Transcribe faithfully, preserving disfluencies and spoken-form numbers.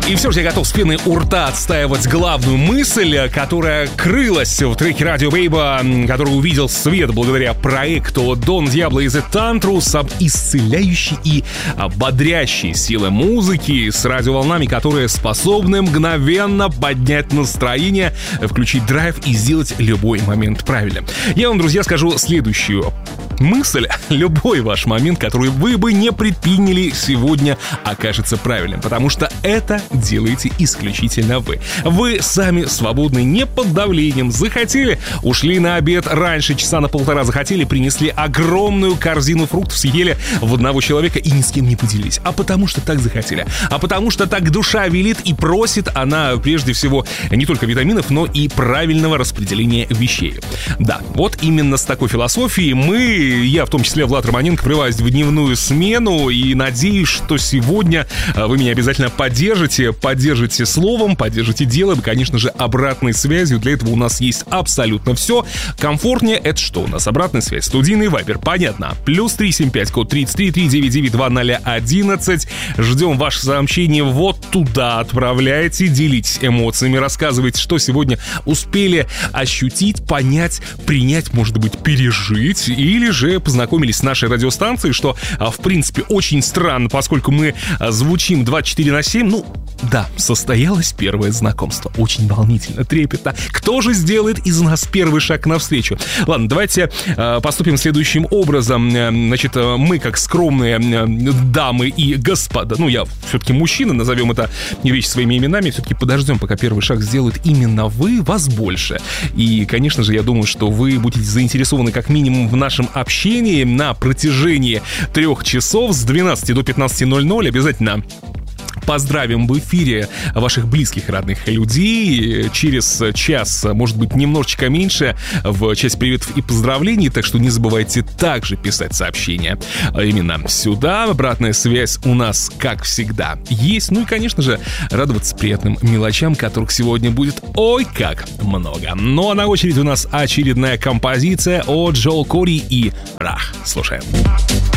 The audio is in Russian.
И все же я готов с пеной у рта отстаивать главную мысль, которая крылась в треке Radio Baby, который увидел свет благодаря проекту Don Diablo и The Tantrums об исцеляющей и ободрящей силе музыки с радиоволнами, которые способны мгновенно поднять настроение, включить драйв и сделать любой момент правильным. Я вам, друзья, скажу следующую мысль. Любой ваш момент, который вы бы не предприняли сегодня, окажется правильным, потому что это делаете исключительно вы. Вы сами свободны, не под давлением. Захотели, ушли на обед раньше, часа на полтора, захотели, принесли огромную корзину фруктов, съели в одного человека и ни с кем не поделились. А потому что так захотели. А потому что так душа велит и просит она прежде всего не только витаминов, но и правильного распределения вещей. Да, вот именно с такой философией мы, я в том числе, Влад Романенко, врываюсь в дневную смену и надеюсь, что сегодня вы меня обязательно поддержите, поддержите словом, поддержите делом и, конечно же, обратной связью. Для этого у нас есть абсолютно все. Комфортнее — это что у нас? Обратная связь, студийный вайбер, понятно. Плюс три семь пять, код тридцать три, три девять девять два ноль одиннадцать. Ждем ваши сообщения вот туда. Отправляйте, делитесь эмоциями, рассказывайте, что сегодня успели ощутить, понять, принять, может быть, пережить, или же познакомились с нашей радиостанцией, что, в принципе, очень странно, поскольку мы звучим двадцать четыре на семь. Ну, да, состоялось первое знакомство. Очень волнительно, трепетно. Кто же сделает из нас первый шаг навстречу? Ладно, давайте э, поступим следующим образом. Значит, мы, как скромные э, дамы и господа, ну, я все-таки мужчина, назовем это вещи своими именами, все-таки подождем, пока первый шаг сделают именно вы, вас больше. И, конечно же, я думаю, что вы будете заинтересованы как минимум в нашем общении на протяжении трех часов с двенадцати до пятнадцати ноль ноль. Обязательно поздравим в эфире ваших близких, родных людей. Через час, может быть, немножечко меньше, в часть приветов и поздравлений. Так что не забывайте также писать сообщения именно сюда. Обратная связь у нас, как всегда, есть. Ну и, конечно же, радоваться приятным мелочам, которых сегодня будет ой как много. Ну а на очереди у нас очередная композиция от Джоэл Кори и Рах. Слушаем.